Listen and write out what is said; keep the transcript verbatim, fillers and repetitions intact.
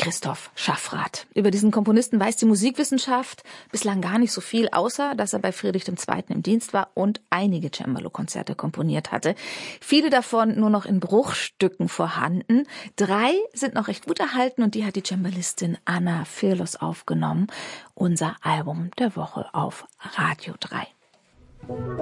Christoph Schaffrath. Über diesen Komponisten weiß die Musikwissenschaft bislang gar nicht so viel, außer dass er bei Friedrich der Zweite im Dienst war und einige Cembalo-Konzerte komponiert hatte. Viele davon nur noch in Bruchstücken vorhanden. Drei sind noch recht gut erhalten und die hat die Cembalistin Anna Firlos aufgenommen. Unser Album der Woche auf Radio drei.